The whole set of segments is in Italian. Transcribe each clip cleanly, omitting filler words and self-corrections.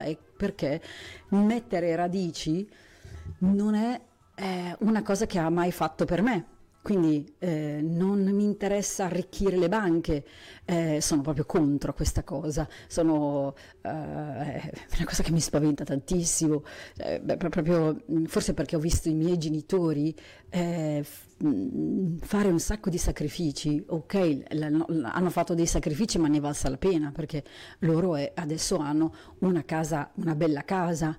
perché mettere radici non è una cosa che ha mai fatto per me. Quindi non mi interessa arricchire le banche, sono proprio contro questa cosa, è una cosa che mi spaventa tantissimo, proprio, forse perché ho visto i miei genitori fare un sacco di sacrifici, ok, hanno fatto dei sacrifici ma ne è valsa la pena, perché loro adesso hanno una casa, una bella casa,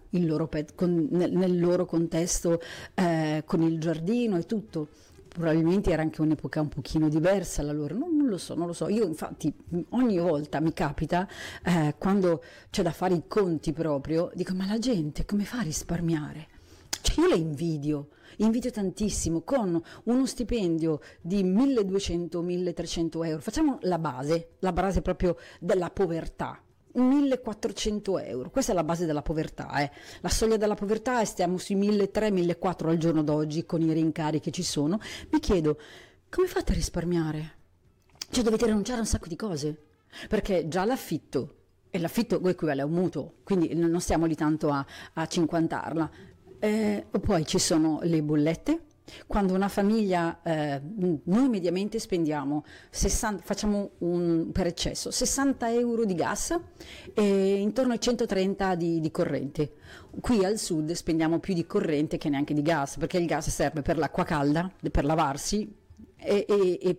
nel loro contesto, con il giardino e tutto. Probabilmente era anche un'epoca un pochino diversa la loro, non lo so. Io infatti ogni volta mi capita, quando c'è da fare i conti proprio, dico: ma la gente come fa a risparmiare? Cioè io le invidio tantissimo, con uno stipendio di 1200-1300 euro, facciamo la base proprio della povertà. 1400 euro, questa è la base della povertà, la soglia della povertà, e stiamo sui 1300-1400 al giorno d'oggi con i rincari che ci sono. Mi chiedo, come fate a risparmiare? Cioè dovete rinunciare a un sacco di cose, perché già l'affitto, e l'affitto equivale a un mutuo, quindi non stiamo lì tanto a cinquantarla, poi ci sono le bollette. Quando una famiglia, noi mediamente spendiamo 60, facciamo per eccesso 60 euro di gas e intorno ai 130 di corrente. Qui al sud spendiamo più di corrente che neanche di gas, perché il gas serve per l'acqua calda, per lavarsi e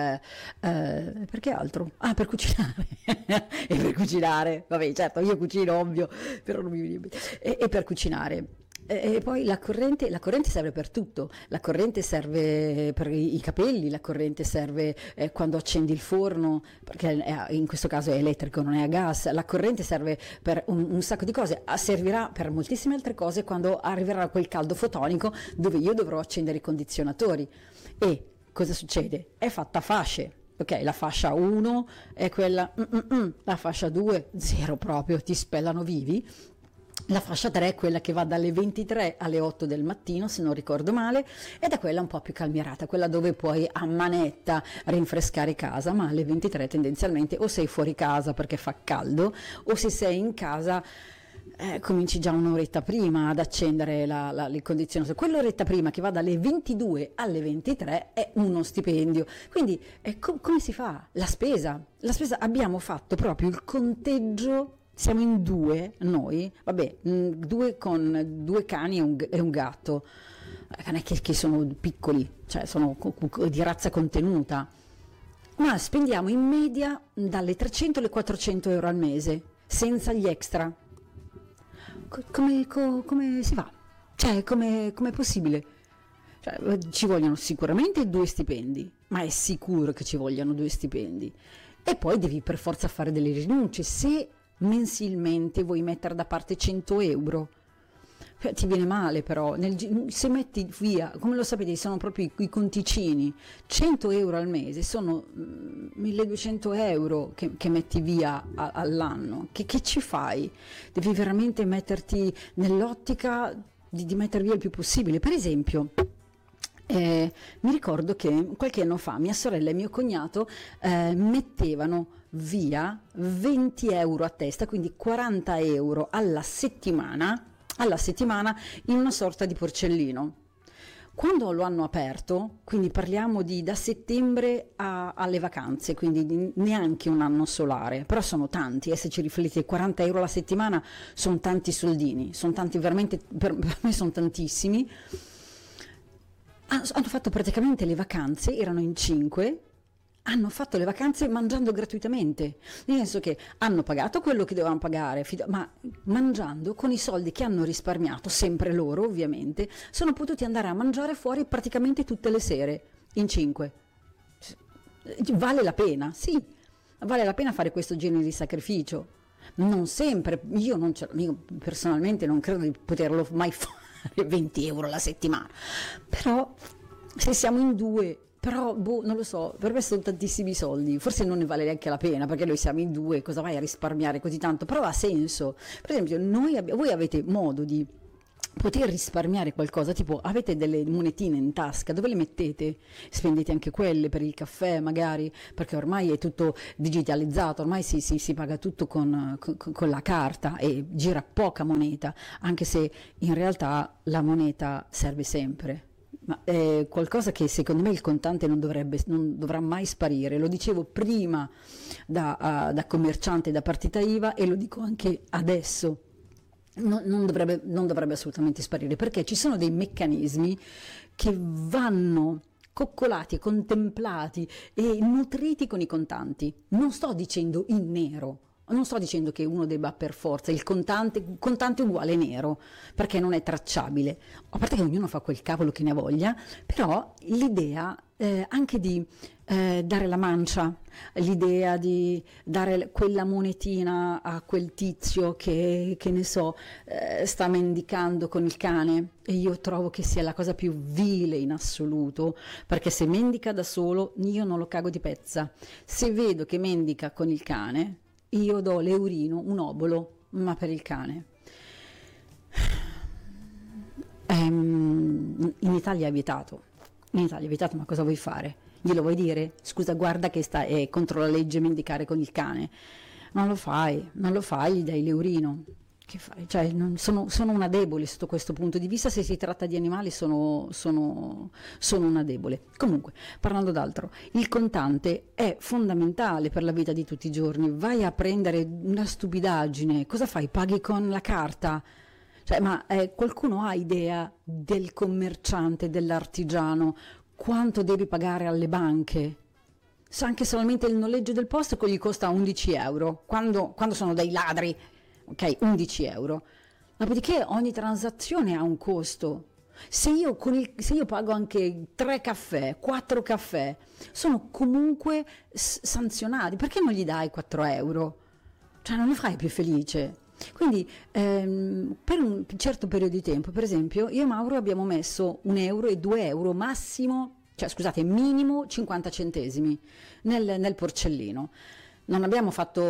per che altro? Ah, per cucinare. E per cucinare, vabbè, certo, io cucino, ovvio, però non mi viene. E per cucinare. E poi la corrente serve per tutto, la corrente serve per i capelli, la corrente serve quando accendi il forno, perché in questo caso è elettrico, non è a gas, la corrente serve per un sacco di cose, servirà per moltissime altre cose quando arriverà quel caldo fotonico dove io dovrò accendere i condizionatori. E cosa succede? È fatta a fasce. Ok, la fascia 1 è quella, la fascia 2, zero proprio, ti spellano vivi. La fascia 3 è quella che va dalle 23 alle 8 del mattino, se non ricordo male, ed è quella un po' più calmierata, quella dove puoi a manetta rinfrescare casa, ma alle 23 tendenzialmente o sei fuori casa perché fa caldo, o se sei in casa cominci già un'oretta prima ad accendere il condizionatore. Quell'oretta prima che va dalle 22 alle 23 è uno stipendio. Quindi come si fa? La spesa, abbiamo fatto proprio il conteggio. Siamo in due, noi, vabbè, due con 2 cani e un gatto, non è che sono piccoli, cioè sono di razza contenuta, ma spendiamo in media dalle 300 alle 400 euro al mese, senza gli extra. Come si fa? Cioè, com'è possibile? Cioè, ci vogliono sicuramente 2 stipendi, ma è sicuro che ci vogliano 2 stipendi. E poi devi per forza fare delle rinunce, se mensilmente vuoi mettere da parte 100 euro, ti viene male però, se metti via, come lo sapete, sono proprio i conticini, 100 euro al mese sono 1200 euro che metti via all'anno, che ci fai? Devi veramente metterti nell'ottica di mettere via il più possibile. Per esempio, mi ricordo che qualche anno fa mia sorella e mio cognato mettevano via 20 euro a testa, quindi 40 euro alla settimana in una sorta di porcellino. Quando lo hanno aperto, quindi parliamo da settembre alle vacanze, quindi neanche un anno solare, però sono tanti, se ci riflettete, 40 euro alla settimana sono tanti soldini, sono tanti, veramente, per me sono tantissimi. Hanno fatto praticamente le vacanze, erano in 5, hanno fatto le vacanze mangiando gratuitamente, nel senso che hanno pagato quello che dovevano pagare, ma mangiando con i soldi che hanno risparmiato, sempre loro ovviamente, sono potuti andare a mangiare fuori praticamente tutte le sere, in 5. Vale la pena, sì, vale la pena fare questo genere di sacrificio. Non sempre, io personalmente non credo di poterlo mai fare, 20 euro la settimana, però se siamo in 2, però non lo so, per me sono tantissimi soldi, forse non ne vale neanche la pena, perché noi siamo in 2, cosa vai a risparmiare così tanto? Però ha senso. Per esempio, voi avete modo di poter risparmiare qualcosa, tipo avete delle monetine in tasca, dove le mettete? Spendete anche quelle per il caffè magari, perché ormai è tutto digitalizzato, ormai si paga tutto con la carta e gira poca moneta, anche se in realtà la moneta serve sempre. Ma è qualcosa che secondo me il contante non dovrà mai sparire. Lo dicevo prima da commerciante, da partita IVA, e lo dico anche adesso. Non dovrebbe assolutamente sparire, perché ci sono dei meccanismi che vanno coccolati, contemplati e nutriti con i contanti. Non sto dicendo in nero, non sto dicendo che uno debba per forza il contante uguale nero, perché non è tracciabile, a parte che ognuno fa quel cavolo che ne ha voglia, però l'idea anche di dare la mancia, l'idea di dare quella monetina a quel tizio che ne so, sta mendicando con il cane, e io trovo che sia la cosa più vile in assoluto, perché se mendica da solo io non lo cago di pezza, se vedo che mendica con il cane io do l'eurino, un obolo, ma per il cane. In Italia è vietato. In Italia è vietato, ma cosa vuoi fare? Glielo vuoi dire? Scusa, guarda che è contro la legge mendicare con il cane. Non lo fai, gli dai l'eurino. Che fai? Cioè, sono una debole sotto questo punto di vista. Se si tratta di animali sono una debole. Comunque, parlando d'altro, il contante è fondamentale per la vita di tutti i giorni. Vai a prendere una stupidaggine, cosa fai? Paghi con la carta? Cioè, ma qualcuno ha idea del commerciante, dell'artigiano, quanto devi pagare alle banche? Anche solamente il noleggio del posto gli costa 11 euro, quando sono dei ladri. Ok, 11 euro. Dopodiché ogni transazione ha un costo. Se io pago anche 3 caffè, 4 caffè, sono comunque sanzionati. Perché non gli dai 4 euro? Cioè, non li fai più felice. Quindi per un certo periodo di tempo, per esempio, io e Mauro abbiamo messo 1 euro e 2 euro massimo, cioè scusate, minimo 50 centesimi nel porcellino. Non abbiamo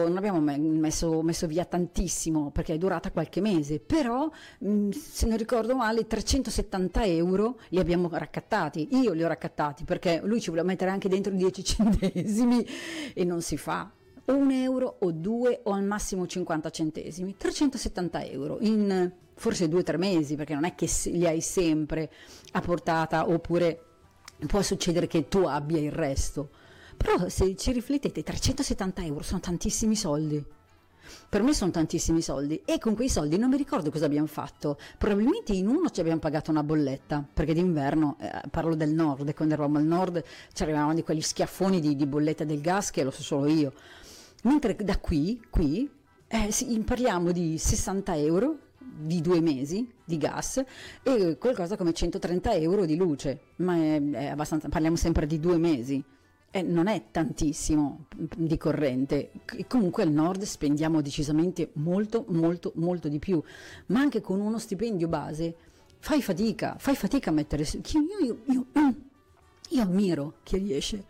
messo via tantissimo, perché è durata qualche mese, però se non ricordo male 370 euro li abbiamo raccattati. Io li ho raccattati perché lui ci voleva mettere anche dentro 10 centesimi e non si fa. O 1 euro o 2 o al massimo 50 centesimi, 370 euro in forse 2 o 3 mesi, perché non è che li hai sempre a portata, oppure può succedere che tu abbia il resto. Però se ci riflettete, 370 euro sono tantissimi soldi. Per me sono tantissimi soldi, e con quei soldi non mi ricordo cosa abbiamo fatto. Probabilmente in uno ci abbiamo pagato una bolletta, perché d'inverno, parlo del nord, e quando eravamo al nord c'erano di quegli schiaffoni di bolletta del gas che lo so solo io. Mentre da qui parliamo di 60 euro di 2 mesi di gas e qualcosa come 130 euro di luce, ma è abbastanza, parliamo sempre di 2 mesi. Non è tantissimo di corrente. Comunque al nord spendiamo decisamente molto molto di più, ma anche con uno stipendio base fai fatica a mettere. Io ammiro chi riesce.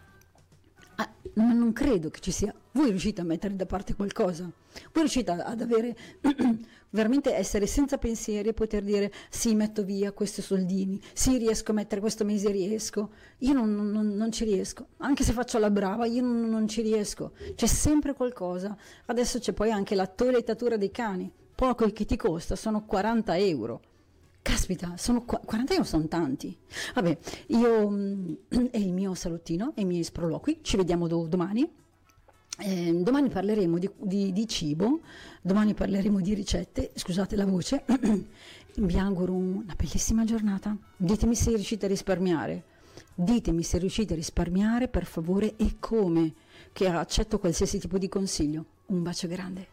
Ma non credo che ci sia. Voi riuscite a mettere da parte qualcosa? Voi riuscite ad avere veramente essere senza pensieri e poter dire sì, metto via questi soldini, sì, riesco a mettere questo mese, riesco. Io non ci riesco, anche se faccio la brava io non ci riesco, c'è sempre qualcosa. Adesso c'è poi anche la toilettatura dei cani, poco che ti costa, sono 40 euro. Caspita, 40 euro sono tanti. Vabbè, io e il mio salutino e i miei sproloqui, ci vediamo domani. Domani parleremo di cibo, domani parleremo di ricette, scusate la voce. Vi auguro una bellissima giornata. Ditemi se riuscite a risparmiare. Ditemi se riuscite a risparmiare, per favore, e come, che accetto qualsiasi tipo di consiglio. Un bacio grande.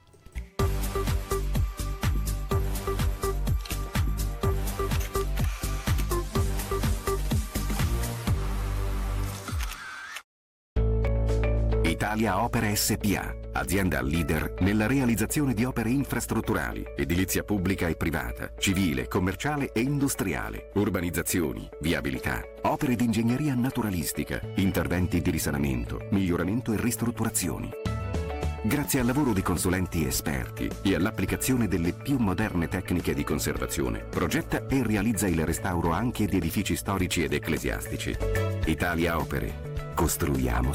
Italia Opere SpA, azienda leader nella realizzazione di opere infrastrutturali, edilizia pubblica e privata, civile, commerciale e industriale, urbanizzazioni, viabilità, opere di ingegneria naturalistica, interventi di risanamento, miglioramento e ristrutturazioni. Grazie al lavoro di consulenti esperti e all'applicazione delle più moderne tecniche di conservazione, progetta e realizza il restauro anche di edifici storici ed ecclesiastici. Italia Opere. Costruiamo.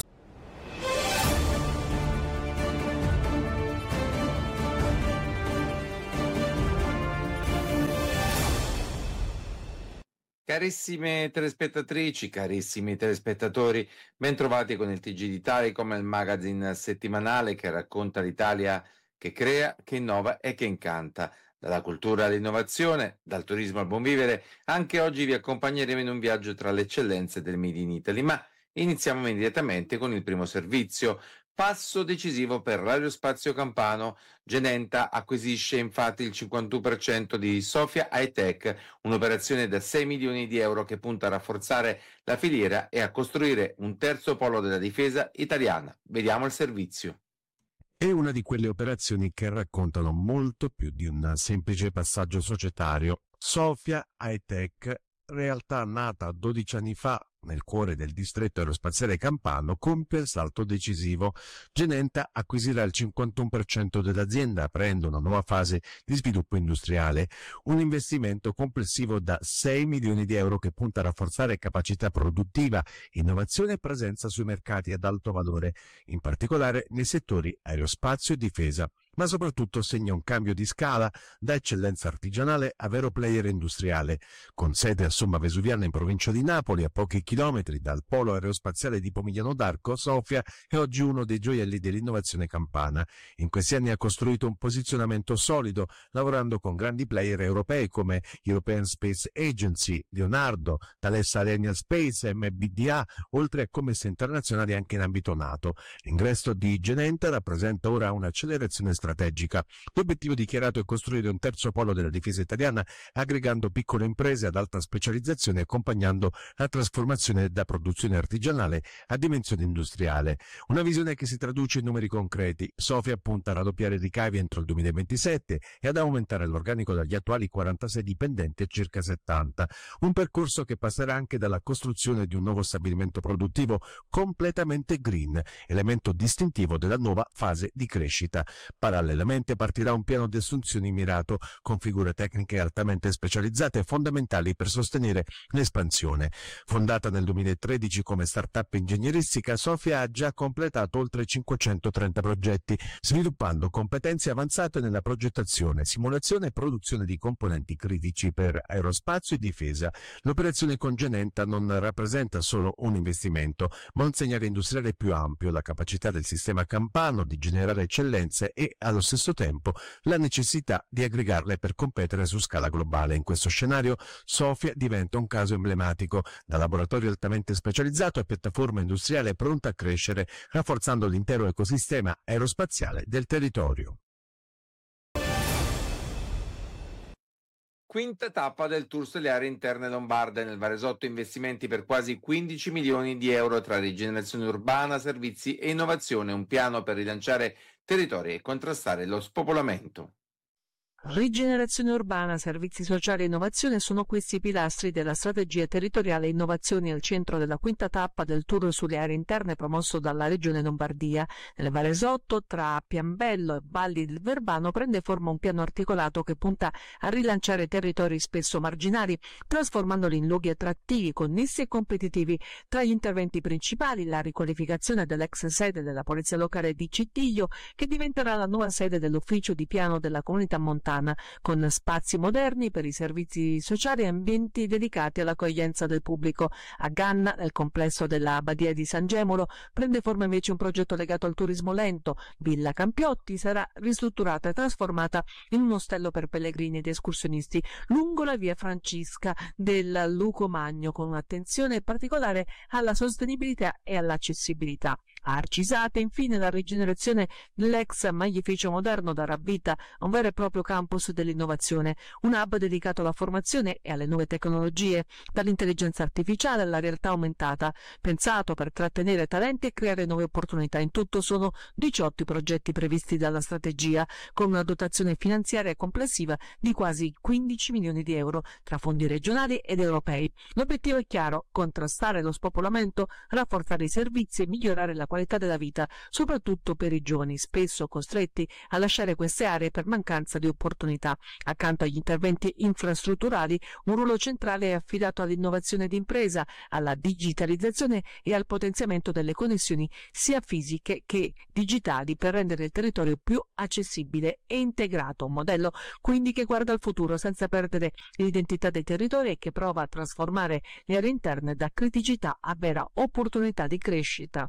Carissime telespettatrici, carissimi telespettatori, bentrovati con il TG di Telecom, il magazine settimanale che racconta l'Italia che crea, che innova e che incanta. Dalla cultura all'innovazione, dal turismo al buon vivere, anche oggi vi accompagneremo in un viaggio tra le eccellenze del Made in Italy, ma iniziamo immediatamente con il primo servizio. Passo decisivo per l'aerospazio campano. Genenta acquisisce infatti il 51% di Sofia Hightech, un'operazione da 6 milioni di euro che punta a rafforzare la filiera e a costruire un terzo polo della difesa italiana. Vediamo il servizio. È una di quelle operazioni che raccontano molto più di un semplice passaggio societario. Sofia Hightech, realtà nata 12 anni fa nel cuore del distretto aerospaziale campano, compie il salto decisivo. Genenta acquisirà il 51% dell'azienda, aprendo una nuova fase di sviluppo industriale. Un investimento complessivo da 6 milioni di euro che punta a rafforzare capacità produttiva, innovazione e presenza sui mercati ad alto valore, in particolare nei settori aerospazio e difesa, ma soprattutto segna un cambio di scala da eccellenza artigianale a vero player industriale. Con sede a Somma Vesuviana in provincia di Napoli, a pochi chilometri dal polo aerospaziale di Pomigliano d'Arco, Sofia è oggi uno dei gioielli dell'innovazione campana. In questi anni ha costruito un posizionamento solido, lavorando con grandi player europei come European Space Agency, Leonardo, Thales Alenia Space, MBDA, oltre a commesse internazionali anche in ambito NATO. L'ingresso di Genenta rappresenta ora un'accelerazione strategica. L'obiettivo dichiarato è costruire un terzo polo della difesa italiana, aggregando piccole imprese ad alta specializzazione e accompagnando la trasformazione da produzione artigianale a dimensione industriale. Una visione che si traduce in numeri concreti. Sofia punta a raddoppiare i ricavi entro il 2027 e ad aumentare l'organico dagli attuali 46 dipendenti a circa 70. Un percorso che passerà anche dalla costruzione di un nuovo stabilimento produttivo completamente green, elemento distintivo della nuova fase di crescita. Parallelamente partirà un piano di assunzioni mirato, con figure tecniche altamente specializzate fondamentali per sostenere l'espansione. Fondata nel 2013 come start-up ingegneristica, Sofia ha già completato oltre 530 progetti, sviluppando competenze avanzate nella progettazione, simulazione e produzione di componenti critici per aerospazio e difesa. L'operazione con Genenta non rappresenta solo un investimento, ma un segnale industriale più ampio, la capacità del sistema campano di generare eccellenze e, allo stesso tempo, la necessità di aggregarle per competere su scala globale. In questo scenario, Sofia diventa un caso emblematico, da laboratorio altamente specializzato a piattaforma industriale pronta a crescere, rafforzando l'intero ecosistema aerospaziale del territorio. Quinta tappa del Tour sulle aree interne lombarde. Nel Varesotto investimenti per quasi 15 milioni di euro tra rigenerazione urbana, servizi e innovazione, un piano per rilanciare territori e contrastare lo spopolamento. Rigenerazione urbana, servizi sociali e innovazione sono questi i pilastri della strategia territoriale innovazioni al centro della quinta tappa del Tour sulle aree interne promosso dalla Regione Lombardia. Nel Varesotto, tra Piambello e Valli del Verbano, prende forma un piano articolato che punta a rilanciare territori spesso marginali, trasformandoli in luoghi attrattivi, connessi e competitivi. Tra gli interventi principali, la riqualificazione dell'ex sede della Polizia Locale di Cittiglio, che diventerà la nuova sede dell'ufficio di piano della Comunità Montana, con spazi moderni per i servizi sociali e ambienti dedicati all'accoglienza del pubblico. A Ganna, nel complesso della Badia di San Gemolo, prende forma invece un progetto legato al turismo lento. Villa Campiotti sarà ristrutturata e trasformata in un ostello per pellegrini ed escursionisti lungo la via Francisca del Luco Magno, con un'attenzione particolare alla sostenibilità e all'accessibilità. A Arcisate, infine, la rigenerazione dell'ex maglificio moderno darà vita a un vero e proprio campus dell'innovazione, un hub dedicato alla formazione e alle nuove tecnologie, dall'intelligenza artificiale alla realtà aumentata, pensato per trattenere talenti e creare nuove opportunità. In tutto sono 18 progetti previsti dalla strategia, con una dotazione finanziaria complessiva di quasi 15 milioni di euro tra fondi regionali ed europei. L'obiettivo è chiaro: contrastare lo spopolamento, rafforzare i servizi e migliorare la qualità della vita, soprattutto per i giovani, spesso costretti a lasciare queste aree per mancanza di opportunità. Accanto agli interventi infrastrutturali, un ruolo centrale è affidato all'innovazione d'impresa, alla digitalizzazione e al potenziamento delle connessioni sia fisiche che digitali per rendere il territorio più accessibile e integrato. Un modello quindi che guarda al futuro senza perdere l'identità dei territori e che prova a trasformare le aree interne da criticità a vera opportunità di crescita.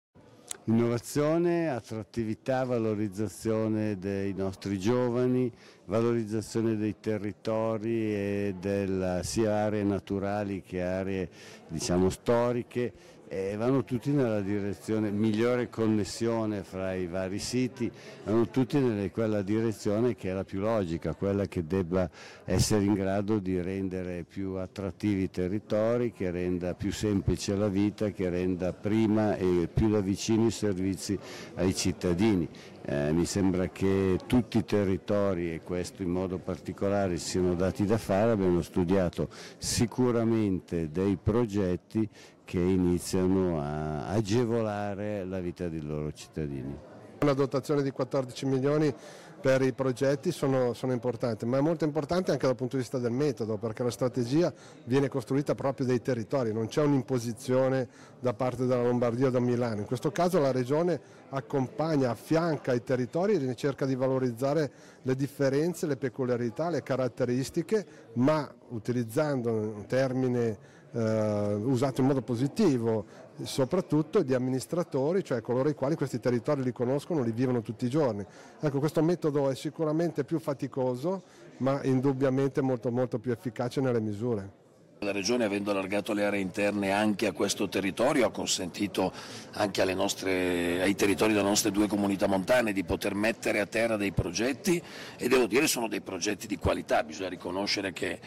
Innovazione, attrattività, valorizzazione dei nostri giovani, valorizzazione dei territori e sia aree naturali che aree storiche, vanno tutti nella direzione, migliore connessione fra i vari siti, vanno tutti in quella direzione che è la più logica, quella che debba essere in grado di rendere più attrattivi i territori, che renda più semplice la vita, che renda prima e più da vicino i servizi ai cittadini. Mi sembra che tutti i territori, e questo in modo particolare, siano dati da fare. Abbiamo studiato sicuramente dei progetti che iniziano a agevolare la vita dei loro cittadini. Una dotazione di 14 milioni per i progetti sono importanti, ma è molto importante anche dal punto di vista del metodo, perché la strategia viene costruita proprio dai territori, non c'è un'imposizione da parte della Lombardia o da Milano. In questo caso la Regione accompagna, affianca i territori e cerca di valorizzare le differenze, le peculiarità, le caratteristiche, ma utilizzando un termine usato in modo positivo, soprattutto di amministratori, cioè coloro i quali questi territori li conoscono, li vivono tutti i giorni. Ecco, questo metodo è sicuramente più faticoso, ma indubbiamente molto più efficace nelle misure. La Regione, avendo allargato le aree interne anche a questo territorio, ha consentito anche ai territori delle nostre due comunità montane di poter mettere a terra dei progetti, e devo dire sono dei progetti di qualità. Bisogna riconoscere che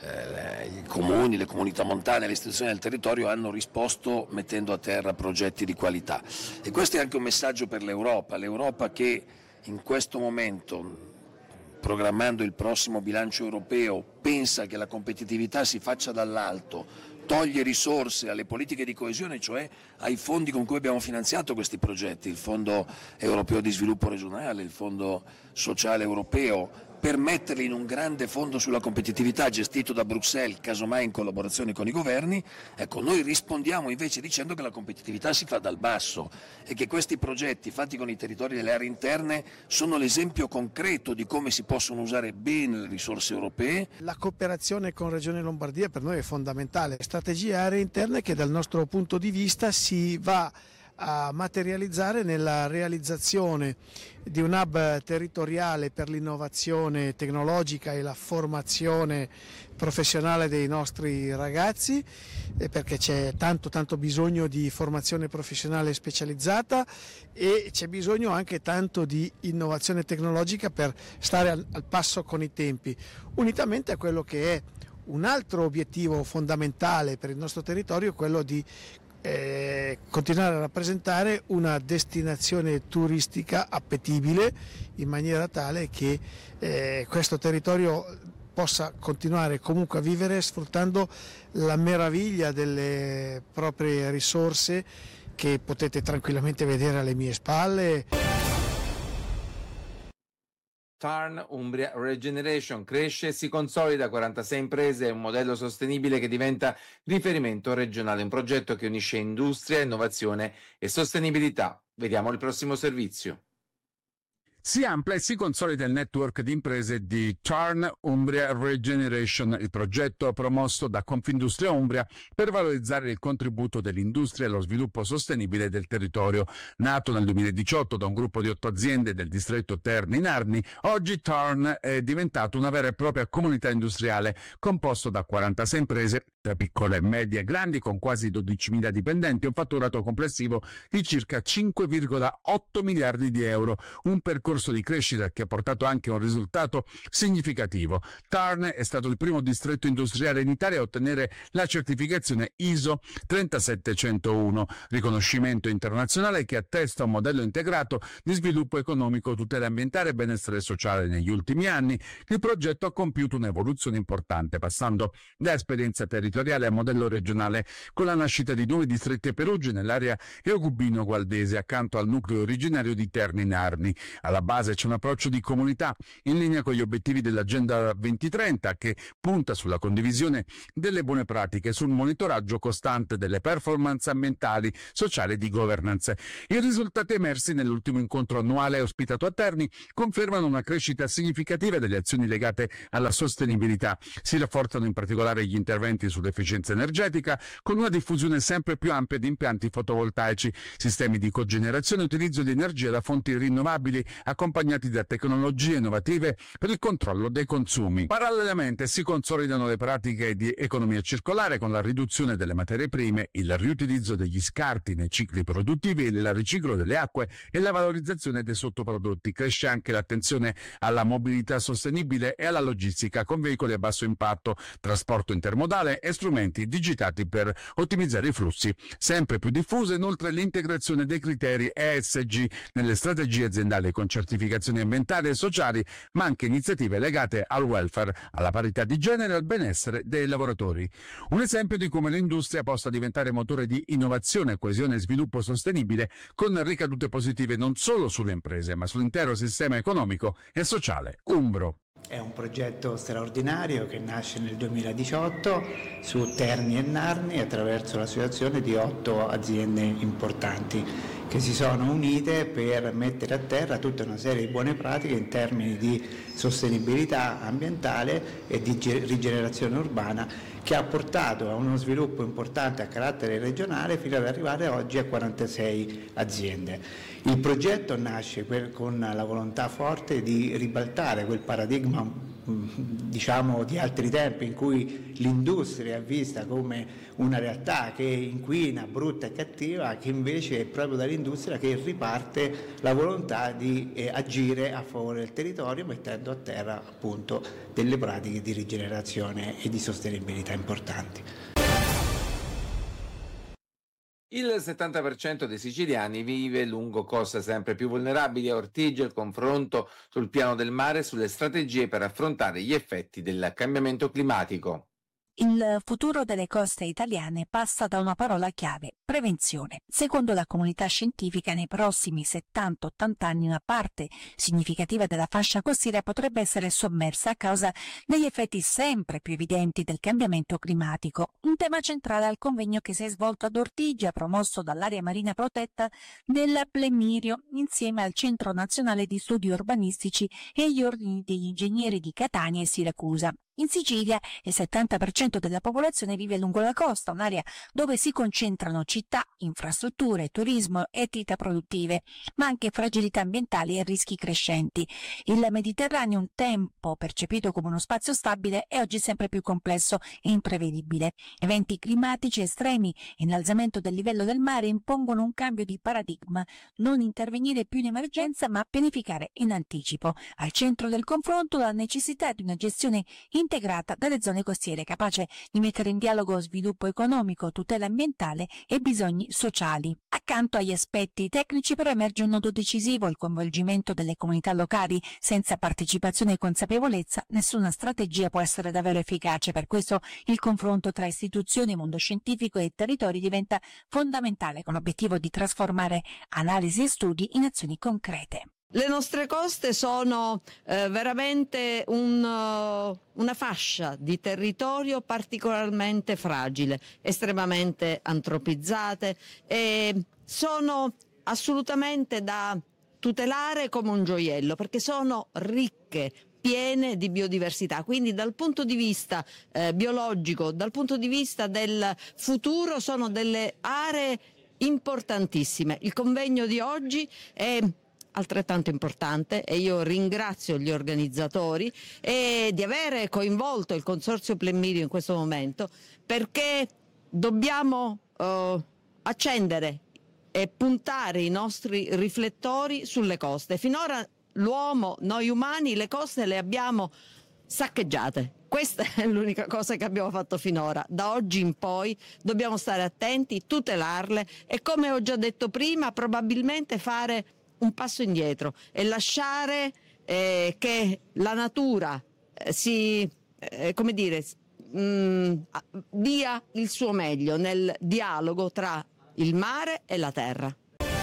i comuni, le comunità montane, le istituzioni del territorio hanno risposto mettendo a terra progetti di qualità, e questo è anche un messaggio per l'Europa che in questo momento, programmando il prossimo bilancio europeo, pensa che la competitività si faccia dall'alto, toglie risorse alle politiche di coesione, cioè ai fondi con cui abbiamo finanziato questi progetti, il Fondo Europeo di Sviluppo Regionale, il Fondo Sociale Europeo, per metterli in un grande fondo sulla competitività gestito da Bruxelles, casomai in collaborazione con i governi. Ecco, noi rispondiamo invece dicendo che la competitività si fa dal basso e che questi progetti fatti con i territori delle aree interne sono l'esempio concreto di come si possono usare bene le risorse europee. La cooperazione con Regione Lombardia per noi è fondamentale. Strategie aree interne che dal nostro punto di vista si va a materializzare nella realizzazione di un hub territoriale per l'innovazione tecnologica e la formazione professionale dei nostri ragazzi, perché c'è tanto bisogno di formazione professionale specializzata e c'è bisogno anche tanto di innovazione tecnologica per stare al passo con i tempi, unitamente a quello che è un altro obiettivo fondamentale per il nostro territorio, quello di continuare a rappresentare una destinazione turistica appetibile, in maniera tale che questo territorio possa continuare comunque a vivere sfruttando la meraviglia delle proprie risorse che potete tranquillamente vedere alle mie spalle. Tarn Umbria Regeneration cresce e si consolida, 46 imprese, è un modello sostenibile che diventa riferimento regionale, un progetto che unisce industria, innovazione e sostenibilità. Vediamo il prossimo servizio. Si amplia e si consolida il network di imprese di Tarn Umbria Regeneration, il progetto promosso da Confindustria Umbria per valorizzare il contributo dell'industria e lo sviluppo sostenibile del territorio. Nato nel 2018 da un gruppo di 8 aziende del distretto Terni-Narni, oggi Tarn è diventato una vera e propria comunità industriale composto da 46 imprese, tra piccole, medie e grandi, con quasi 12.000 dipendenti e un fatturato complessivo di circa 5,8 miliardi di euro, un percorso di crescita che ha portato anche un risultato significativo. Tarn è stato il primo distretto industriale in Italia a ottenere la certificazione ISO 37101, riconoscimento internazionale che attesta un modello integrato di sviluppo economico, tutela ambientale e benessere sociale. Negli ultimi anni il progetto ha compiuto un'evoluzione importante, passando da esperienza territoriale territoriale a modello regionale, con la nascita di nuovi distretti a Perugia nell'area Eugubino-Gualdese accanto al nucleo originario di Terni Narni. Alla base c'è un approccio di comunità in linea con gli obiettivi dell'Agenda 2030 che punta sulla condivisione delle buone pratiche e sul monitoraggio costante delle performance ambientali, sociali e di governance. I risultati emersi nell'ultimo incontro annuale ospitato a Terni confermano una crescita significativa delle azioni legate alla sostenibilità. Si rafforzano in particolare gli interventi sull'efficienza energetica con una diffusione sempre più ampia di impianti fotovoltaici, sistemi di cogenerazione e utilizzo di energia da fonti rinnovabili accompagnati da tecnologie innovative per il controllo dei consumi. Parallelamente si consolidano le pratiche di economia circolare con la riduzione delle materie prime, il riutilizzo degli scarti nei cicli produttivi, il riciclo delle acque e la valorizzazione dei sottoprodotti. Cresce anche l'attenzione alla mobilità sostenibile e alla logistica con veicoli a basso impatto, trasporto intermodale e strumenti digitati per ottimizzare i flussi. Sempre più diffusa inoltre l'integrazione dei criteri ESG nelle strategie aziendali con certificazioni ambientali e sociali, ma anche iniziative legate al welfare, alla parità di genere e al benessere dei lavoratori. Un esempio di come l'industria possa diventare motore di innovazione, coesione e sviluppo sostenibile, con ricadute positive non solo sulle imprese, ma sull'intero sistema economico e sociale umbro. È un progetto straordinario che nasce nel 2018 su Terni e Narni attraverso l'associazione di 8 aziende importanti che si sono unite per mettere a terra tutta una serie di buone pratiche in termini di sostenibilità ambientale e di rigenerazione urbana, che ha portato a uno sviluppo importante a carattere regionale fino ad arrivare oggi a 46 aziende. Il progetto nasce con la volontà forte di ribaltare quel paradigma diciamo di altri tempi in cui l'industria è vista come una realtà che inquina, brutta e cattiva, che invece è proprio dall'industria che riparte la volontà di agire a favore del territorio, mettendo a terra appunto delle pratiche di rigenerazione e di sostenibilità importanti. Il 70% dei siciliani vive lungo coste sempre più vulnerabili. A Ortigia il confronto sul piano del mare e sulle strategie per affrontare gli effetti del cambiamento climatico. Il futuro delle coste italiane passa da una parola chiave: prevenzione. Secondo la comunità scientifica, nei prossimi 70-80 anni una parte significativa della fascia costiera potrebbe essere sommersa a causa degli effetti sempre più evidenti del cambiamento climatico. Un tema centrale al convegno che si è svolto ad Ortigia, promosso dall'area marina protetta del Plemirio, insieme al Centro Nazionale di Studi Urbanistici e gli ordini degli ingegneri di Catania e Siracusa. In Sicilia il 70% della popolazione vive lungo la costa, un'area dove si concentrano città, infrastrutture, turismo e attività produttive, ma anche fragilità ambientali e rischi crescenti. Il Mediterraneo, un tempo percepito come uno spazio stabile, è oggi sempre più complesso e imprevedibile. Eventi climatici estremi e innalzamento del livello del mare impongono un cambio di paradigma: non intervenire più in emergenza ma pianificare in anticipo. Al centro del confronto la necessità di una gestione integrata dalle zone costiere, capace di mettere in dialogo sviluppo economico, tutela ambientale e bisogni sociali. Accanto agli aspetti tecnici però emerge un nodo decisivo: il coinvolgimento delle comunità locali. Senza partecipazione e consapevolezza nessuna strategia può essere davvero efficace. Per questo il confronto tra istituzioni, mondo scientifico e territori diventa fondamentale, con l'obiettivo di trasformare analisi e studi in azioni concrete. Le nostre coste sono veramente una fascia di territorio particolarmente fragile, estremamente antropizzate e sono assolutamente da tutelare come un gioiello, perché sono ricche, piene di biodiversità. Quindi dal punto di vista biologico, dal punto di vista del futuro, sono delle aree importantissime. Il convegno di oggi è altrettanto importante e io ringrazio gli organizzatori di avere coinvolto il Consorzio Plemirio in questo momento, perché dobbiamo accendere e puntare i nostri riflettori sulle coste. Finora l'uomo, noi umani, le coste le abbiamo saccheggiate. Questa è l'unica cosa che abbiamo fatto finora. Da oggi in poi dobbiamo stare attenti, tutelarle e, come ho già detto prima, probabilmente fare un passo indietro e lasciare che la natura dia il suo meglio nel dialogo tra il mare e la terra.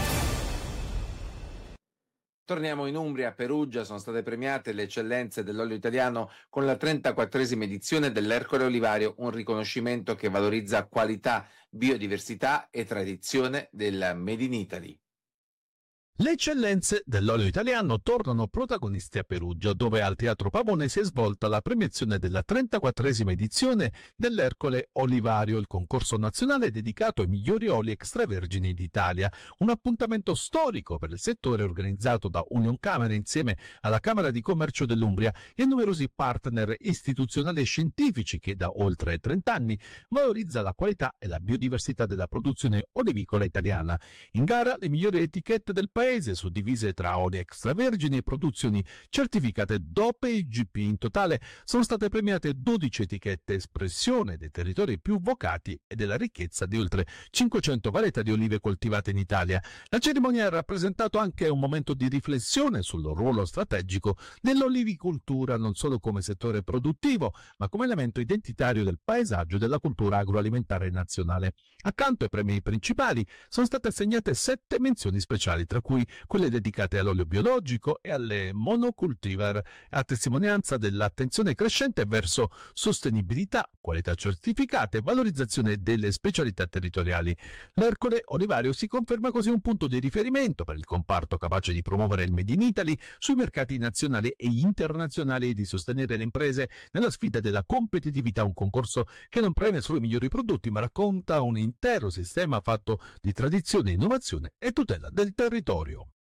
Torniamo in Umbria, a Perugia sono state premiate le eccellenze dell'olio italiano con la 34esima edizione dell'Ercole Olivario, un riconoscimento che valorizza qualità, biodiversità e tradizione del Made in Italy. Le eccellenze dell'olio italiano tornano protagonisti a Perugia, dove al Teatro Pavone si è svolta la premiazione della 34esima edizione dell'Ercole Olivario, il concorso nazionale dedicato ai migliori oli extravergini d'Italia, un appuntamento storico per il settore organizzato da Unioncamere insieme alla Camera di Commercio dell'Umbria e numerosi partner istituzionali e scientifici che da oltre 30 anni valorizza la qualità e la biodiversità della produzione olivicola italiana. In gara le migliori etichette del paese, suddivise tra oli extravergini e produzioni certificate DOP e IGP. In totale sono state premiate 12 etichette, espressione dei territori più vocati e della ricchezza di oltre 500 varietà di olive coltivate in Italia. La cerimonia ha rappresentato anche un momento di riflessione sul ruolo strategico dell'olivicoltura, non solo come settore produttivo, ma come elemento identitario del paesaggio e della cultura agroalimentare nazionale. Accanto ai premi principali sono state assegnate 7 menzioni speciali, tra cui quelle dedicate all'olio biologico e alle monocultivar, a testimonianza dell'attenzione crescente verso sostenibilità, qualità certificate e valorizzazione delle specialità territoriali. L'Ercole Olivario si conferma così un punto di riferimento per il comparto, capace di promuovere il Made in Italy sui mercati nazionali e internazionali e di sostenere le imprese nella sfida della competitività, un concorso che non premia solo i migliori prodotti ma racconta un intero sistema fatto di tradizione, innovazione e tutela del territorio.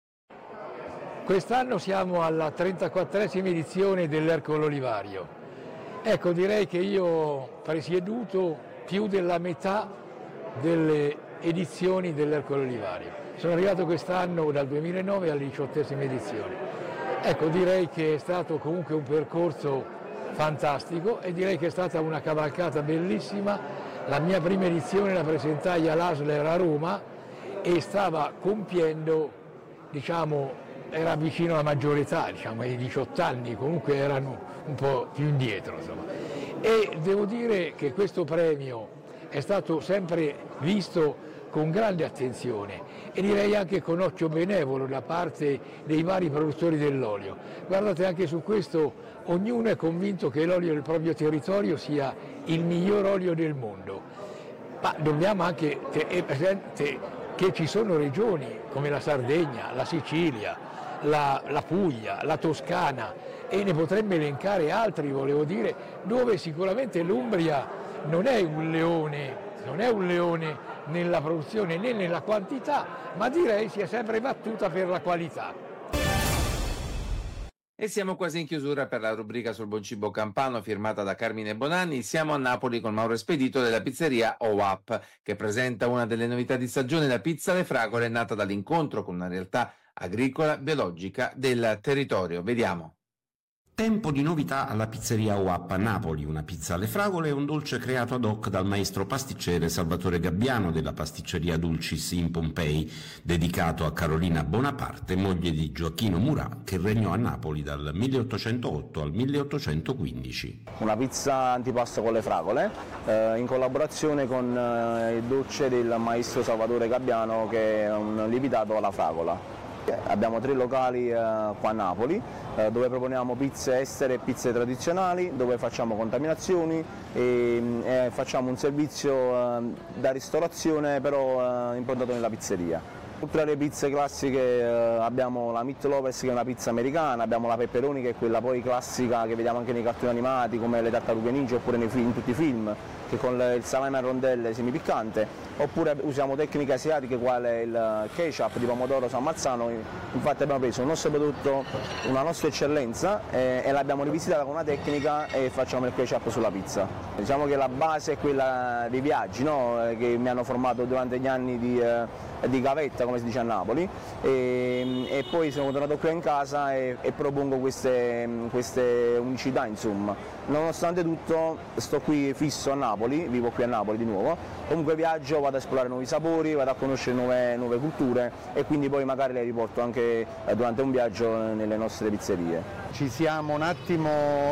Quest'anno siamo alla 34esima edizione dell'Ercole Olivario. Ecco, direi che io ho presieduto più della metà delle edizioni dell'Ercole Olivario. Sono arrivato quest'anno dal 2009 alla 18esima edizione. Ecco, direi che è stato comunque un percorso fantastico e direi che è stata una cavalcata bellissima. La mia prima edizione la presentai all'Asler a Roma e stava compiendo, era vicino alla maggiore età, ai 18 anni, comunque erano un po' più indietro, insomma. E devo dire che questo premio è stato sempre visto con grande attenzione e direi anche con occhio benevolo da parte dei vari produttori dell'olio. Guardate, anche su questo ognuno è convinto che l'olio del proprio territorio sia il miglior olio del mondo, ma dobbiamo anche tenere presente che ci sono regioni come la Sardegna, la Sicilia, la Puglia, la Toscana e ne potremmo elencare altri, volevo dire, dove sicuramente l'Umbria non è un leone nella produzione né nella quantità, ma direi si è sempre battuta per la qualità. E siamo quasi in chiusura per la rubrica sul buon cibo campano firmata da Carmine Bonanni. Siamo a Napoli con Mauro Espedito della pizzeria OAP, che presenta una delle novità di stagione, la pizza alle fragole, nata dall'incontro con una realtà agricola biologica del territorio. Vediamo. Tempo di novità alla pizzeria OAP a Napoli, una pizza alle fragole e un dolce creato ad hoc dal maestro pasticcere Salvatore Gabbiano della pasticceria Dulcis in Pompei, dedicato a Carolina Bonaparte, moglie di Gioacchino Murat, che regnò a Napoli dal 1808 al 1815. Una pizza antipasto con le fragole, in collaborazione con il dolce del maestro Salvatore Gabbiano, che è un lievitato alla fragola. Abbiamo 3 locali qua a Napoli dove proponiamo pizze estere e pizze tradizionali, dove facciamo contaminazioni e facciamo un servizio da ristorazione però improntato nella pizzeria. Oltre alle pizze classiche abbiamo la Meat Lovers, che è una pizza americana, abbiamo la Pepperoni, che è quella poi classica che vediamo anche nei cartoni animati come le Tartarughe Ninja oppure in tutti i film, che con il salame a rondelle semipiccante, oppure usiamo tecniche asiatiche quale il ketchup di pomodoro San Marzano. Infatti abbiamo preso un nostro prodotto, una nostra eccellenza e l'abbiamo rivisitata con una tecnica e facciamo il ketchup sulla pizza. Diciamo che la base è quella dei viaggi, no? Che mi hanno formato durante gli anni di gavetta come si dice a Napoli, e poi sono tornato qui in casa e propongo queste unicità, insomma. Nonostante tutto sto qui fisso a Napoli, vivo qui a Napoli di nuovo, comunque viaggio, vado a esplorare nuovi sapori, vado a conoscere nuove culture e quindi poi magari le riporto anche durante un viaggio nelle nostre pizzerie. Ci siamo un attimo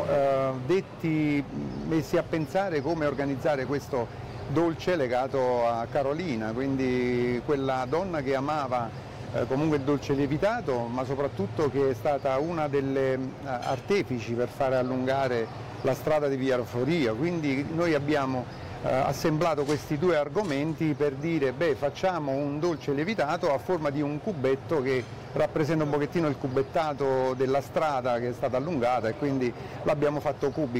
messi a pensare come organizzare questo dolce legato a Carolina, quindi quella donna che amava comunque il dolce lievitato, ma soprattutto che è stata una delle artefici per fare allungare la strada di Via Foria. Quindi noi abbiamo assemblato questi due argomenti per dire facciamo un dolce lievitato a forma di un cubetto che rappresenta un pochettino il cubettato della strada che è stata allungata, e quindi l'abbiamo fatto cubico.